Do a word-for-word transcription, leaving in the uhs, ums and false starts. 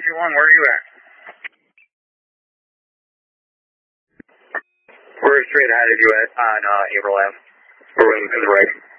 two one, where are you at? We're straight ahead of you at, on uh, April Ave. We're waiting for the right.